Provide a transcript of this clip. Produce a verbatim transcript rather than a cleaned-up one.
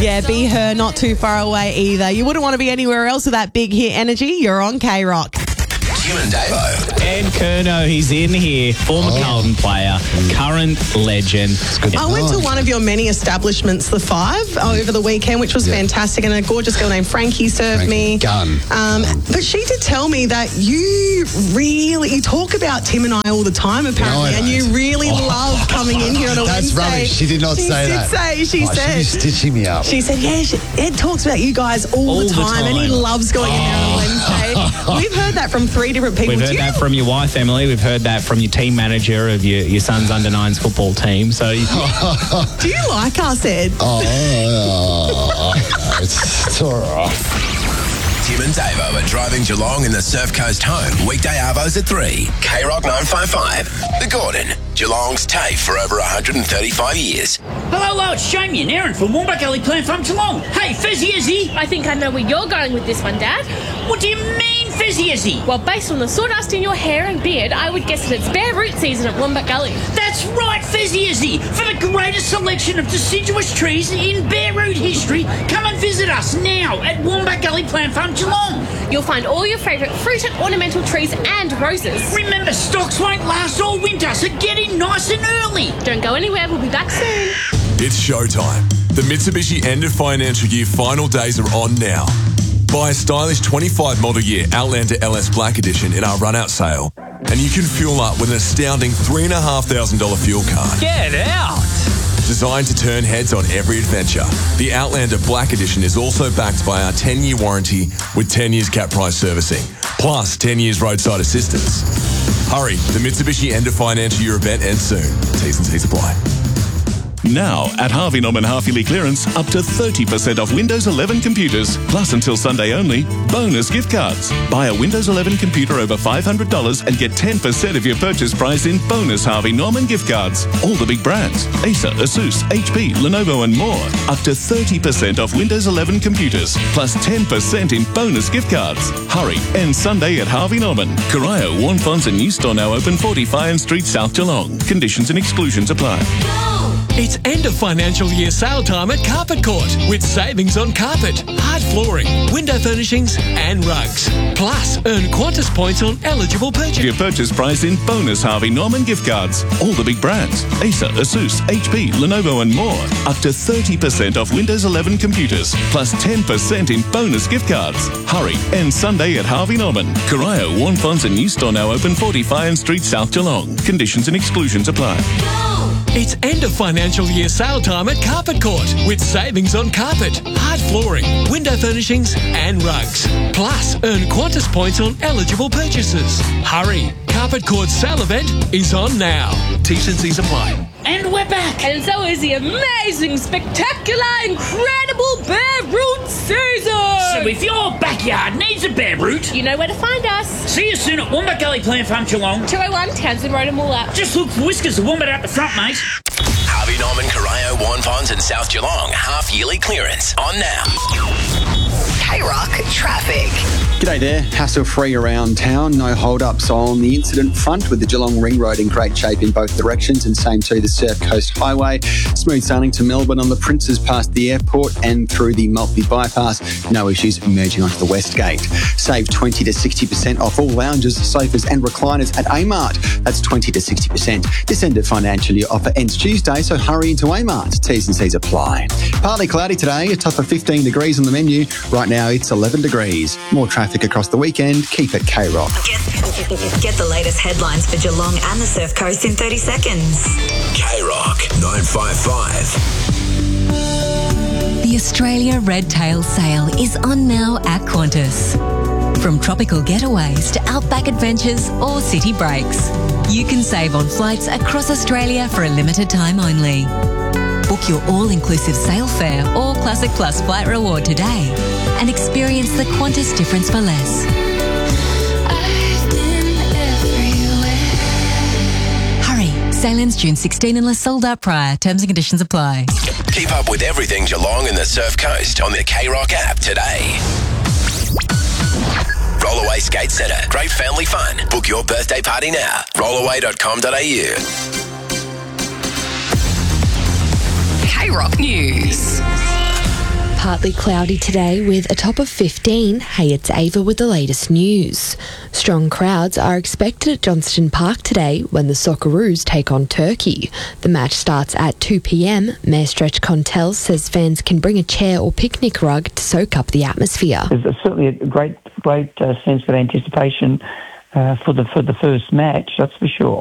Yeah, Be Her, not too far away either. You wouldn't want to be anywhere else with that big hit energy. You're on K-Rock. Jim and Davo. Ed Curnow, he's in here. Former Oh. Carlton player, current legend. I went to one of your many establishments, the Five, over the weekend, which was Yeah. fantastic. And a gorgeous girl named Frankie served Frankie me. Gunn. Um, but she did tell me that you really, you talk about Tim and I all the time, apparently, No, I and you don't. really love coming in here on a That's Wednesday. rubbish. She did not she say did that. Say, she Oh, said. She's stitching me up. She said, yeah, she, Ed talks about you guys all, All the, the time, and he time. loves going in there on a Wednesday. We've heard that from three different people. We've Do heard you- that from your wife, Emily. We've heard that from your team manager of your, your son's under nines football team. So you- Do you like us, Ed? Oh, it's, it's all right. Tim and Davo are driving Geelong in the Surf Coast home. Weekday arvos at three. K-Rock nine five five. The Gordon. Geelong's TAFE for over one hundred thirty-five years. Hello, hello, it's Jamie and Aaron from Wombat Gully Plan from Geelong. Hey, Fizzy Izzy. I think I know where you're going with this one, Dad. What do you mean, Fizzy Izzy? Well, based on the sawdust in your hair and beard, I would guess that it's bare root season at Wombat Gully. That's right, Fizzy Izzy. For the greatest selection of deciduous trees in bare root history, come and visit us now at Wombat Gully Plant Farm, Geelong. You'll find all your favourite fruit and ornamental trees and roses. Remember, stocks won't last all winter, so get in nice and early. Don't go anywhere, we'll be back soon. It's showtime. The Mitsubishi end of financial year final days are on now. Buy a stylish twenty-five model year Outlander L S Black Edition in our run-out sale, and you can fuel up with an astounding three thousand five hundred dollars fuel card. get out. Designed to turn heads on every adventure, the Outlander Black Edition is also backed by our ten-year warranty with ten years cap price servicing, plus ten years roadside assistance. Hurry, the Mitsubishi end of financial year event ends soon. T's and C's apply. Now, at Harvey Norman Half-Yearly Clearance, up to thirty percent off Windows eleven computers, plus until Sunday only, bonus gift cards. Buy a Windows eleven computer over five hundred dollars and get ten percent of your purchase price in bonus Harvey Norman gift cards. All the big brands, Acer, Asus, H P, Lenovo and more. Up to thirty percent off Windows eleven computers, plus ten percent in bonus gift cards. Hurry, end Sunday at Harvey Norman. Corio, Warren Fonds and new store now open, forty Fine Street, South Geelong. Conditions and exclusions apply. It's end of financial year sale time at Carpet Court with savings on carpet, hard flooring, window furnishings and rugs. Plus, earn Qantas points on eligible purchase. Your purchase price in bonus Harvey Norman gift cards. All the big brands, Acer, Asus, H P, Lenovo and more. Up to thirty percent off Windows eleven computers, plus ten percent in bonus gift cards. Hurry, end Sunday at Harvey Norman. Corio, Warren Fonds and new store now open, forty Fine Street, South Geelong. Conditions and exclusions apply. It's end of financial year sale time at Carpet Court with savings on carpet, hard flooring, window furnishings and rugs. Plus, earn Qantas points on eligible purchases. Hurry, Carpet Court's sale event is on now. T's and C's apply. And we're back. And so is the amazing, spectacular, incredible bare root season. So if your backyard needs a bare root, You know where to find us. see you soon at Wombat Gully Plant Farm, Geelong. two oh one Townsend Road and Moolah. Just look for Whiskers the Wombat out the front, mate. Harvey Norman, Corio, Warren Ponds and South Geelong. Half-yearly clearance. On now. K-Rock traffic. G'day there. Hassle-free around town. No hold-ups on the incident front with the Geelong Ring Road in great shape in both directions, and same to the Surf Coast Highway. Smooth sailing to Melbourne on the Princes past the airport and through the Maltby bypass. No issues emerging onto the West Gate. Save twenty to sixty percent off all lounges, sofas and recliners at A-Mart. That's twenty to sixty percent. This end of financial year offer ends Tuesday, so hurry into A-Mart. T's and C's apply. Partly cloudy today, a top of fifteen degrees on the menu. Right now it's eleven degrees. More traffic across the weekend. Keep it K-Rock. Get, get the latest headlines for Geelong and the Surf Coast in thirty seconds. K-Rock nine five five. The Australia Red Tail Sale is on now at Qantas. From tropical getaways to outback adventures or city breaks, you can save on flights across Australia for a limited time only. Book your all-inclusive sail fare or Classic Plus flight reward today and experience the Qantas difference for less. Hurry, sail ends June sixteenth unless sold out prior. Terms and conditions apply. Keep up with everything Geelong and the Surf Coast on the K-Rock app today. Rollaway Skate Centre. Great family fun. Book your birthday party now. rollaway dot com dot a u. K-Rock News. partly cloudy today with a top of fifteen. Hey, it's Ava with the latest news. Strong crowds are expected at Johnston Park today when the Socceroos take on Turkey. The match starts at two p.m. Mayor Stretch Contell says fans can bring a chair or picnic rug to soak up the atmosphere. There's certainly a great, great uh, sense of anticipation uh, for the for the first match, that's for sure.